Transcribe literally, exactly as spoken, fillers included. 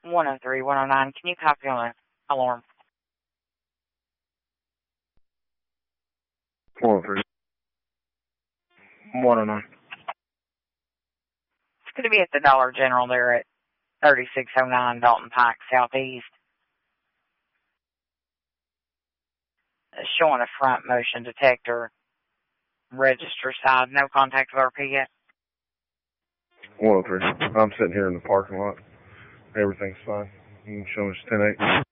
one oh three, one oh nine. Can you copy on the alarm? one oh three. one oh nine. It's going to be at the Dollar General there at thirty-six oh nine Dalton Pike Southeast. It's showing a front motion detector register side. No contact with R P yet. one oh three. I'm sitting here in the parking lot. Everything's fine. You can show us ten eight.